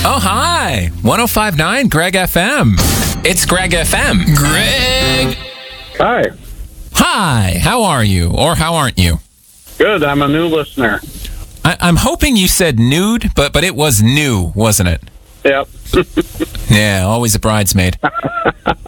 Oh, hi. 105.9 Greg FM. It's Greg FM. Greg. Hi. Hi. How are you? Or how aren't you? Good. I'm a new listener. I'm hoping you said nude, but it was new, wasn't it? Yep. Yeah, always a bridesmaid.